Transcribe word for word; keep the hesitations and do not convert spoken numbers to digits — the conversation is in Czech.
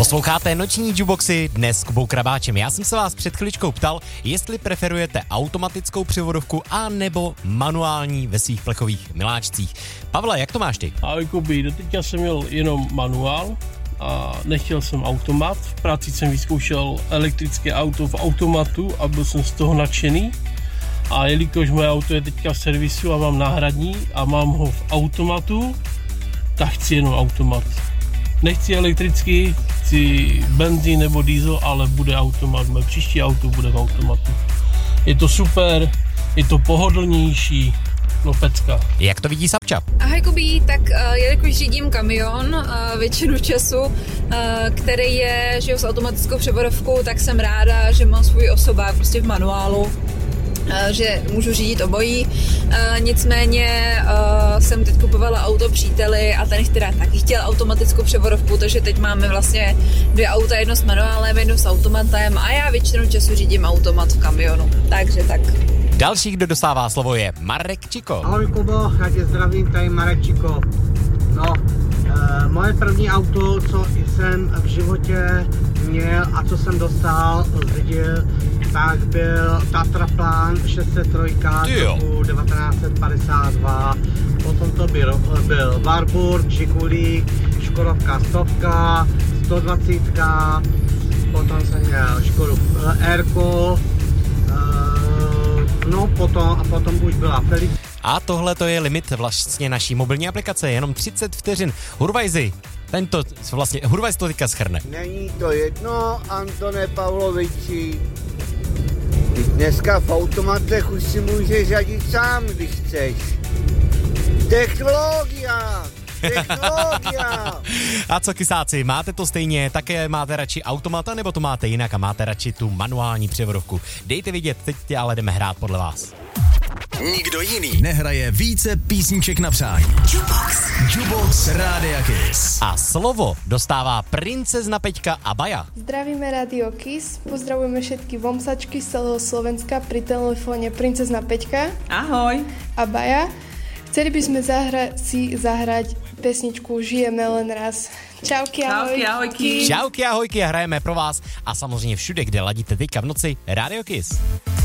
Posloucháte noční jukeboxy dnes s Kubou Krabáčem. Já jsem se vás před chviličkou ptal, jestli preferujete automatickou převodovku a nebo manuální ve svých plechových miláčcích. Pavle, jak to máš ty? Ahoj Kubi, doteďka jsem měl jenom manuál a nechtěl jsem automat. V práci jsem vyzkoušel elektrické auto v automatu a byl jsem z toho nadšený. A jelikož moje auto je teďka v servisu a mám náhradní a mám ho v automatu, tak chci jenom automat. Nechci elektrický, chci benzín nebo diesel, ale bude automat. Moje příští auto bude v automatu. Je to super, je to pohodlnější, no pecka. Jak to vidí Sapča? Ahoj Kubí, tak uh, jelikož řídím kamion uh, většinu času, uh, který je, žiju s automatickou převodovkou, tak jsem ráda, že mám svůj osobák prostě v manuálu, že můžu řídit obojí. Nicméně jsem teď kupovala auto příteli a ten teda taky chtěl automatickou převodovku, takže teď máme vlastně dvě auta, jedno s manuálem, jedno s automatem a já většinou času řídím automat v kamionu. Takže tak. Další, kdo dostává slovo, je Marek Čiko. Ahoj Kubo, já tě zdravím, tady Marek Čiko. No, e, moje první auto, co jsem v životě měl a co jsem dostal, zdědil, tak byl Tatra Plan šest set tři roku devatenáct set padesát dva, potom to byl, byl Warburg, Žigulík, Škodovka stovka, sto dvacet, potom jsem měl Škodu Erko, no potom a potom už byla Felicia. A tohle to je limit vlastně naší mobilní aplikace, jenom třicet vteřin. Hurvajzy, tento vlastně, Hurvajz to teďka schrne. Není to jedno, Antone Pavloviči. Dneska v automatech už si můžeš řadit sám, když chceš. Technologia! Technologia! A co kysáci, máte to stejně, také máte radši automata, nebo to máte jinak a máte radši tu manuální převodovku? Dejte vidět, teď tě ale jdeme hrát podle vás. Nikdo jiný nehraje více písniček na přání. Jukebox. Jukebox Rádia Kiss. A slovo dostává princezna Peťka a Baja. Zdravíme Radio Kiss, pozdravujeme všetky vomsačky z celého Slovenska pri telefóne princezna Peťka. Ahoj. A Baja. Chceli by sme zahra- si zahrať pesničku Žijeme len raz. Čauky, ahoj. Čauky, ahojky. Čauky, ahojky a hrajeme pro vás a samozřejmě všude, kde ladíte teďka v noci Rádio Kiss.